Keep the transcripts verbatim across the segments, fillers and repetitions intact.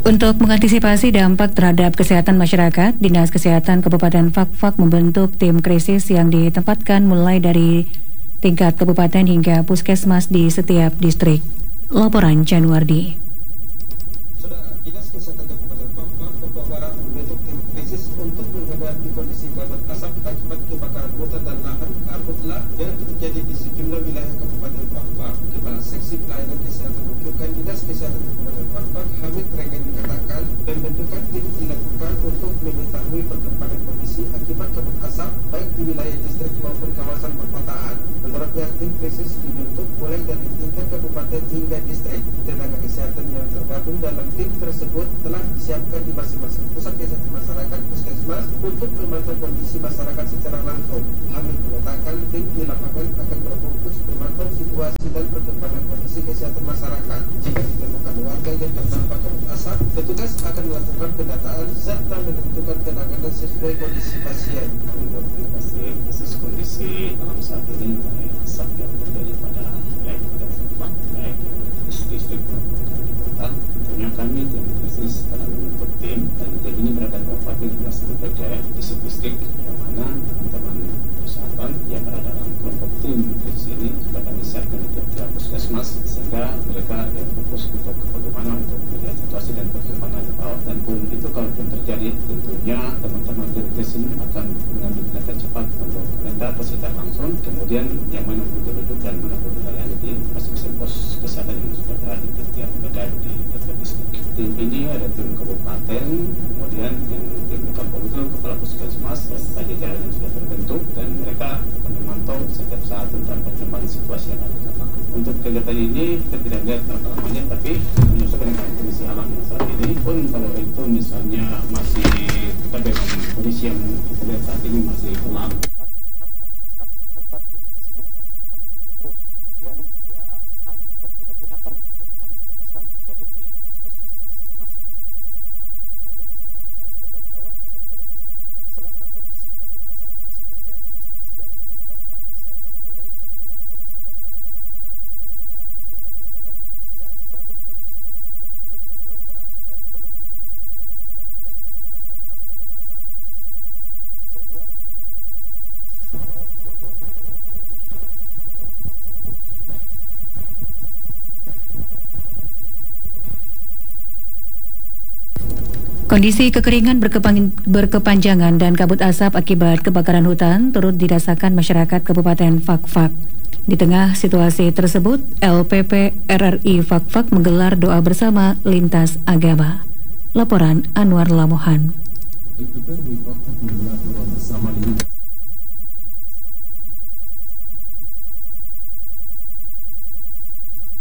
Untuk mengantisipasi dampak terhadap kesehatan masyarakat, Dinas Kesehatan Kabupaten Fakfak membentuk tim krisis yang ditempatkan mulai dari tingkat kabupaten hingga puskesmas di setiap distrik. Laporan Januardi. Saudara, Dinas Kesehatan Kabupaten Fakfak, Papua Barat membentuk tim krisis untuk menghadapi kondisi kabut asap akibat kebakaran hutan dan lahan karhutlah yang terjadi di sejumlah wilayah Kabupaten Fakfak. Kepala Seksi Pelayanan Kesehatan Rujukan Dinas Kesehatan Kabupaten Fakfak, Hamid Rengen, mengatakan pembentukan tim dilakukan untuk mengetahui perkembangan kondisi akibat kabut asap baik di wilayah distrik maupun kawasan perkotaan. Menurutnya, tim krisis dibentuk mulai dari tingkat kabupaten hingga distrik. Tenaga kesehatan yang tergabung dalam tim tersebut telah disiapkan di masing-masing pusat kesehatan masyarakat puskesmas untuk memantau kondisi masyarakat secara langsung. Hamid mengatakan tim di lapangan akan berfokus memantau situasi dan perkembangan kondisi kesehatan masyarakat. Jika ditemukan warga yang terdampak kabut asap, petugas akan melakukan pendataan serta menentukan penanganan sesuai kondisi pasien. Untuk mengatasi kasus kondisi dalam saat ini mengenai asap yang terjadi pada wilayah Kabupaten Fakfak, baik yang ada di distrik maupun di kota, tentunya kami tim krisis telah membentuk tim, dan tim ini berada di kabupaten hingga sampai ke distrik-distrik, yang mana teman-teman kesehatan yang berada dalam kelompok tim krisis ini sudah kami siapkan untuk tiap puskesmas, sehingga mereka ada fokus untuk bagaimana untuk melihat situasi dan perkembangan di bawah. Dan pun itu kalaupun terjadi, tentunya teman-teman tim krisis ini akan mengambil tindakan cepat untuk mendapat secara langsung, kemudian yang mana perlu dirujuk dan mana perlu dilayani di masing-masing pos kesehatan yang sudah berada di tiap medan di tiap distrik. Tim ini ada tim kabupaten, kemudian yang tim kampung itu kepala puskesmas, saja jalan yang sudah terbentuk, dan mereka akan memantau setiap saat tentang perkembangan situasi yang ada di lapangan. Untuk kegiatan ini kita tidak lihat perkembangannya, tapi menyesuaikan dengan kondisi alam yang saat ini. Pun kalau itu misalnya masih kita dengan kondisi yang kita lihat saat ini masih gelap, Kondisi kekeringan berkepanjangan dan kabut asap akibat kebakaran hutan turut dirasakan masyarakat Kabupaten Fakfak. Di tengah situasi tersebut, L P P R R I Fakfak menggelar doa bersama lintas agama. Laporan Anwar Lamohan. L P P R R I Fakfak menggelar doa bersama lintas agama dengan tema bersatu dalam doa bersama dalam harapan pada Rabu tujuh Oktober dua ribu dua puluh enam.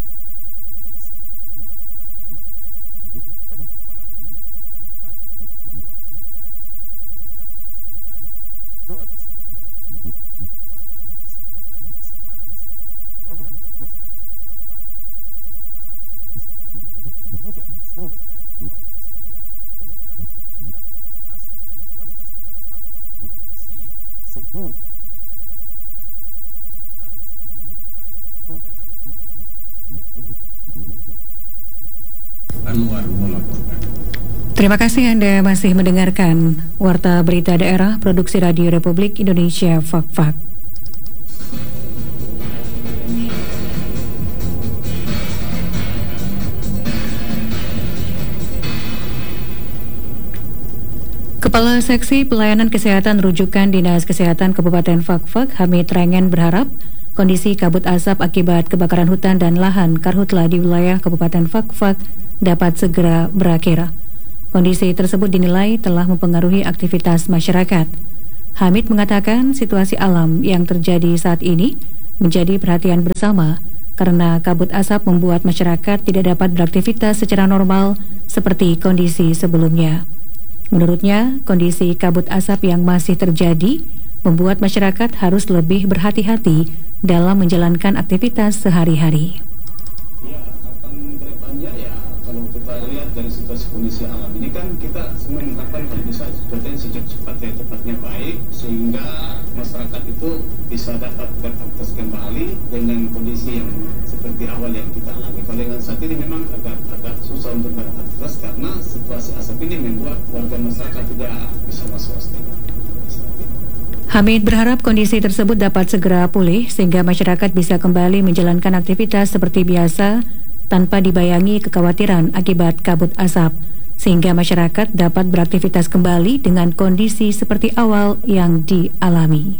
Peduli, seluruh umat beragama diajak menundukkan kepala dan menyatukan hati untuk Anwar melaporkan. Terima kasih Anda masih mendengarkan Warta Berita Daerah Produksi Radio Republik Indonesia Fak-Fak. Kepala Seksi Pelayanan Kesehatan Rujukan Dinas Kesehatan Kabupaten Fak-Fak, Hamid Rengen, berharap kondisi kabut asap akibat kebakaran hutan dan lahan karhutla di wilayah Kabupaten Fak-Fak dapat segera berakhir. Kondisi tersebut dinilai telah mempengaruhi aktivitas masyarakat. Hamid mengatakan situasi alam yang terjadi saat ini menjadi perhatian bersama karena kabut asap membuat masyarakat tidak dapat beraktivitas secara normal seperti kondisi sebelumnya. Menurutnya, kondisi kabut asap yang masih terjadi membuat masyarakat harus lebih berhati-hati dalam menjalankan aktivitas sehari-hari. Ya, harapan kedepannya ya kalau kita lihat dari situasi kondisi alam ini kan kita semua mengharapkan kalau bisa situasinya secepat ya cepatnya baik sehingga masyarakat itu bisa dapat beraktivitas kembali dengan kondisi yang seperti awal yang kita alami. Kalau dengan saat ini memang agak agak susah untuk beraktivitas karena situasi asap ini membuat warga masyarakat tidak bisa was-was dengan saat ini. Hamid berharap kondisi tersebut dapat segera pulih sehingga masyarakat bisa kembali menjalankan aktivitas seperti biasa tanpa dibayangi kekhawatiran akibat kabut asap, sehingga masyarakat dapat beraktivitas kembali dengan kondisi seperti awal yang dialami.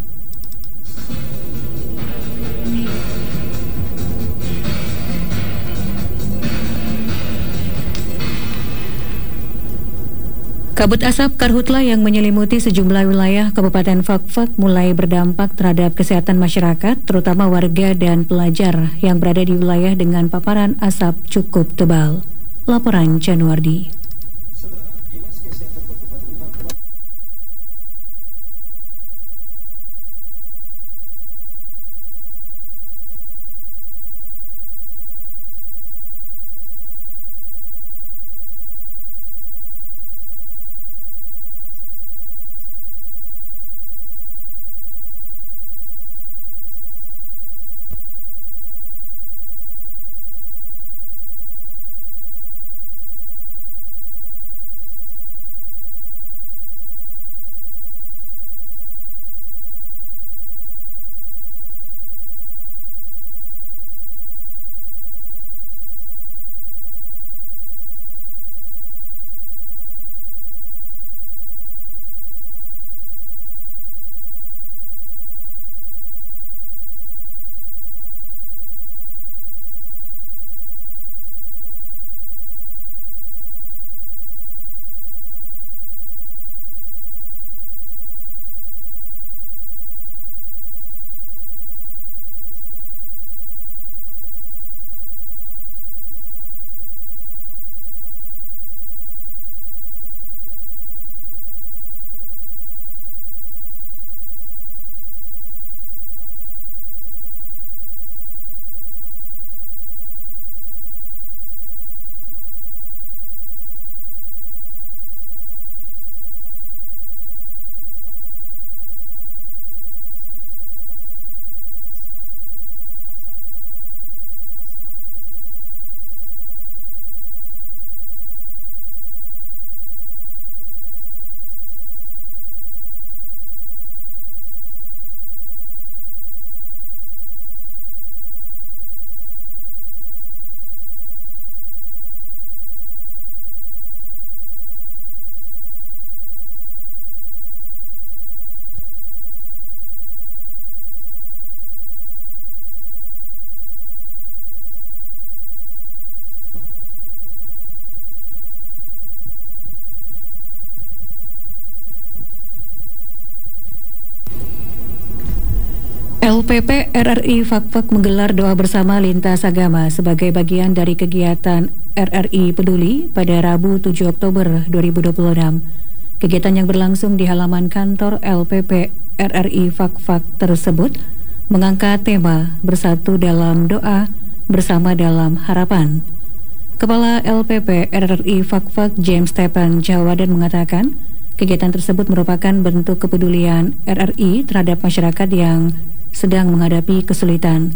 Kabut asap karhutla yang menyelimuti sejumlah wilayah Kabupaten Fak-Fak mulai berdampak terhadap kesehatan masyarakat, terutama warga dan pelajar yang berada di wilayah dengan paparan asap cukup tebal. Laporan Januardi. Saudara, Dinas Kesehatan Kabupaten Fak-Fak L P P R R I Fak-Fak menggelar doa bersama lintas agama sebagai bagian dari kegiatan R R I Peduli pada Rabu tujuh Oktober dua ribu dua puluh enam. Kegiatan yang berlangsung di halaman kantor L P P R R I Fak-Fak tersebut mengangkat tema Bersatu dalam Doa, Bersama dalam Harapan. Kepala L P P R R I Fak-Fak James Stephen Jawadan mengatakan, kegiatan tersebut merupakan bentuk kepedulian R R I terhadap masyarakat yang sedang menghadapi kesulitan.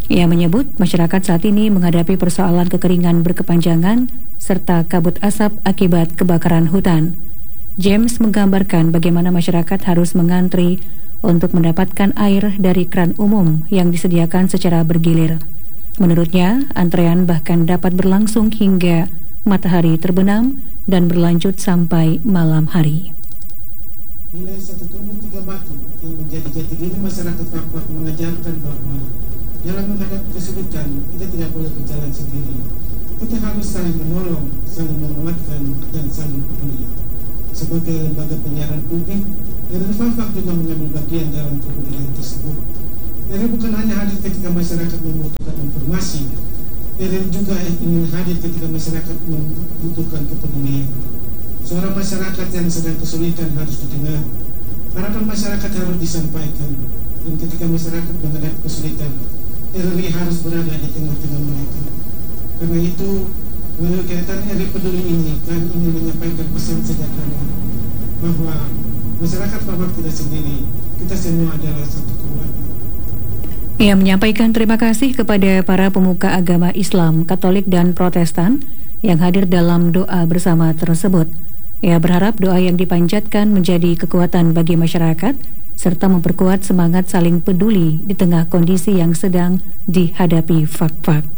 Ia menyebut masyarakat saat ini menghadapi persoalan kekeringan berkepanjangan serta kabut asap akibat kebakaran hutan. James menggambarkan bagaimana masyarakat harus mengantri untuk mendapatkan air dari kran umum yang disediakan secara bergilir. Menurutnya, antrean bahkan dapat berlangsung hingga matahari terbenam dan berlanjut sampai malam hari. Nilai satu tumbuh tiga batu yang menjadi jati diri masyarakat Fak-Fak mengajarkan bahwa dalam menghadapi kesulitan kita tidak boleh berjalan sendiri. Kita harus saling menolong, saling menguatkan, dan saling peduli. Sebagai lembaga penyiaran publik, R R I Fak-Fak juga mengambil bagian dalam kebudayaan tersebut. R R I bukan hanya hadir ketika masyarakat membutuhkan informasi, R R I juga ingin hadir ketika masyarakat membutuhkan kepedulian. Suara masyarakat yang sedang kesulitan harus didengar. Harapan masyarakat harus disampaikan. Dan ketika masyarakat menghadapi kesulitan, R R I harus berada di tengah-tengah mereka. Karena itu, melalui kegiatan R R I Peduli ini, kami ingin menyampaikan pesan sederhana bahwa masyarakat Fak-Fak tidak sendiri. Kita semua adalah satu keluarga. Ia menyampaikan terima kasih kepada para pemuka agama Islam, Katolik, dan Protestan yang hadir dalam doa bersama tersebut. Ia berharap doa yang dipanjatkan menjadi kekuatan bagi masyarakat serta memperkuat semangat saling peduli di tengah kondisi yang sedang dihadapi Fak-Fak.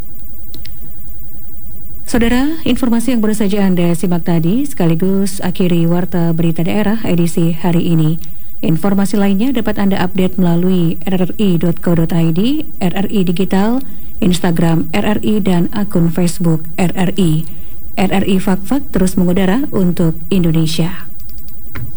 Saudara, informasi yang baru saja Anda simak tadi sekaligus akhiri Warta Berita Daerah edisi hari ini. Informasi lainnya dapat Anda update melalui r r i dot co dot i d, R R I Digital, Instagram R R I, dan akun Facebook R R I. R R I Fak-Fak terus mengudara untuk Indonesia.